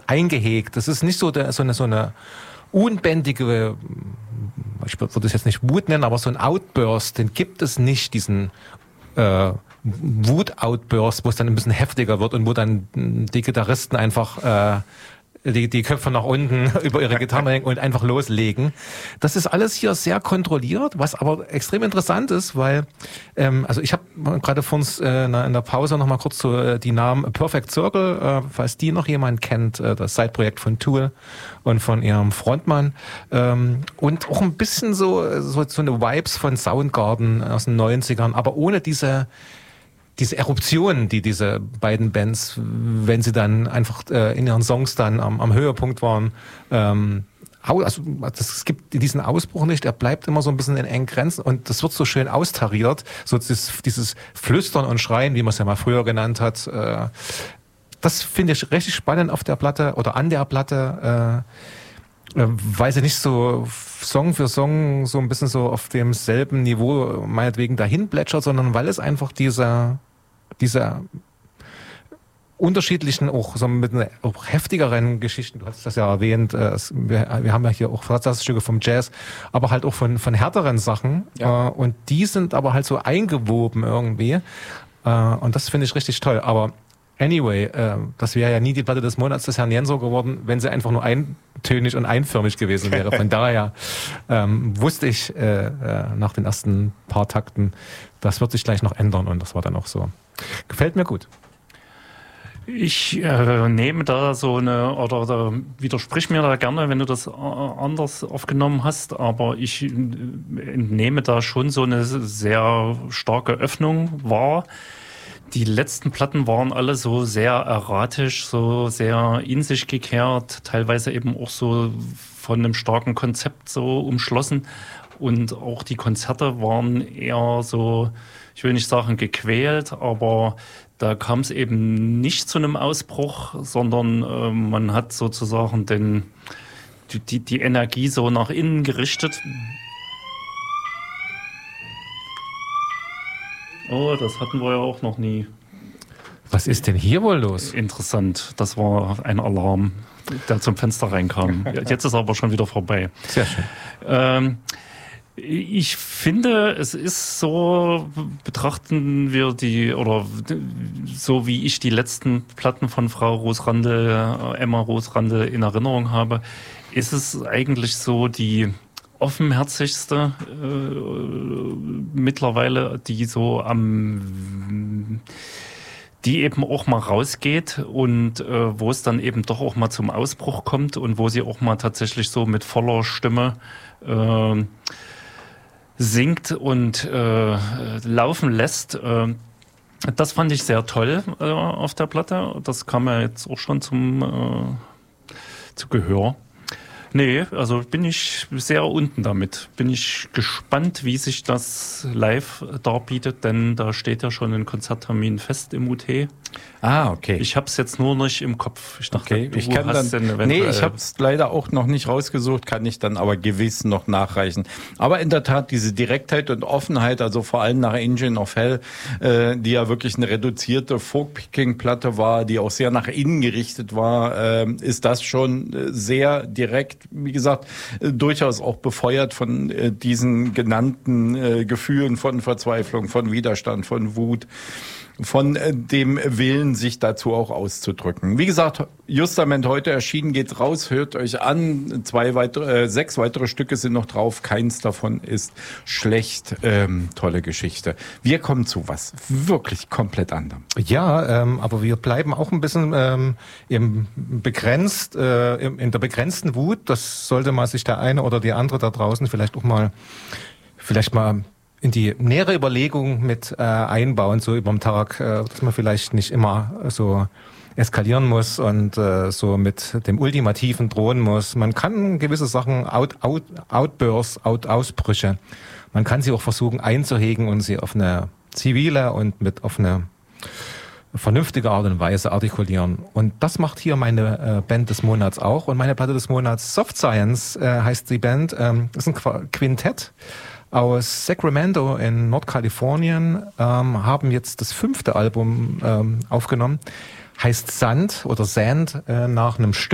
eingehegt. Das ist nicht so eine unbändige, ich würde es jetzt nicht Wut nennen, aber so ein Outburst, den gibt es nicht, diesen Wut-Outburst, wo es dann ein bisschen heftiger wird und wo dann die Gitarristen einfach die Köpfe nach unten über ihre Gitarre hängen und einfach loslegen. Das ist alles hier sehr kontrolliert, was aber extrem interessant ist, weil also ich habe gerade vor uns in der Pause noch mal kurz so die Namen Perfect Circle, falls die noch jemand kennt, das Side-Projekt von Tool und von ihrem Frontmann, und auch ein bisschen so eine Vibes von Soundgarden aus den 90ern, aber ohne diese Eruptionen, die diese beiden Bands, wenn sie dann einfach in ihren Songs dann am Höhepunkt waren, also es gibt diesen Ausbruch nicht, er bleibt immer so ein bisschen in engen Grenzen und das wird so schön austariert, so dieses Flüstern und Schreien, wie man es ja mal früher genannt hat. Das finde ich richtig spannend auf der Platte oder an der Platte, weil sie nicht so Song für Song so ein bisschen so auf demselben Niveau meinetwegen dahin plätschert, sondern weil es einfach diese unterschiedlichen, auch so mit auch heftigeren Geschichten, du hast das ja erwähnt, wir haben ja hier auch Versatzstücke vom Jazz, aber halt auch von härteren Sachen, ja. Und die sind aber halt so eingewoben irgendwie, und das finde ich richtig toll, aber anyway, das wäre ja nie die Platte des Monats des Herrn Jenso geworden, wenn sie einfach nur eintönig und einförmig gewesen wäre. Von daher wusste ich nach den ersten paar Takten, das wird sich gleich noch ändern und das war dann auch so. Gefällt mir gut. Ich nehme da oder widersprich mir da gerne, wenn du das anders aufgenommen hast, aber ich entnehme da schon so eine sehr starke Öffnung wahr. Die letzten Platten waren alle so sehr erratisch, so sehr in sich gekehrt, teilweise eben auch so von einem starken Konzept so umschlossen. Und auch die Konzerte waren eher so, ich will nicht sagen gequält, aber da kam es eben nicht zu einem Ausbruch, sondern man hat sozusagen die Energie so nach innen gerichtet. Oh, das hatten wir ja auch noch nie. Was ist denn hier wohl los? Interessant, das war ein Alarm, der zum Fenster reinkam. Jetzt ist aber schon wieder vorbei. Sehr schön. Ich finde, es ist so, betrachten wir so wie ich die letzten Platten von Emma Rosrandl in Erinnerung habe, ist es eigentlich so die offenherzigste mittlerweile, die eben auch mal rausgeht und wo es dann eben doch auch mal zum Ausbruch kommt und wo sie auch mal tatsächlich so mit voller Stimme singt und laufen lässt. Das fand ich sehr toll auf der Platte. Das kam ja jetzt auch schon zu Gehör. Nee, also bin ich sehr unten damit. Bin ich gespannt, wie sich das live darbietet, denn da steht ja schon ein Konzerttermin fest im UT. Ah, okay. Ich habe es jetzt nur nicht im Kopf. Ich dachte, okay. Ich habe es leider auch noch nicht rausgesucht, kann ich dann aber gewiss noch nachreichen. Aber in der Tat, diese Direktheit und Offenheit, also vor allem nach Engine of Hell, die ja wirklich eine reduzierte Folk-Picking-Platte war, die auch sehr nach innen gerichtet war, ist das schon sehr direkt, wie gesagt, durchaus auch befeuert von diesen genannten Gefühlen von Verzweiflung, von Widerstand, von Wut, von dem Willen, sich dazu auch auszudrücken. Wie gesagt, Justament heute erschienen, geht's raus, hört euch an. 6 weitere Stücke sind noch drauf. Keins davon ist schlecht. Tolle Geschichte. Wir kommen zu was wirklich komplett anderem. Ja, aber wir bleiben auch ein bisschen in der begrenzten Wut. Das sollte mal sich der eine oder die andere da draußen vielleicht mal in die nähere Überlegung mit einbauen, so überm Tag, dass man vielleicht nicht immer so eskalieren muss und so mit dem Ultimativen drohen muss. Man kann gewisse Sachen, Ausbrüche, man kann sie auch versuchen einzuhegen und sie auf eine zivile und auf eine vernünftige Art und Weise artikulieren. Und das macht hier meine Band des Monats auch. Und meine Platte des Monats, Soft Science, heißt die Band. Das ist ein Quintett aus Sacramento in Nordkalifornien, haben jetzt das 5. Album aufgenommen, heißt Sand oder Sand, nach einem Stück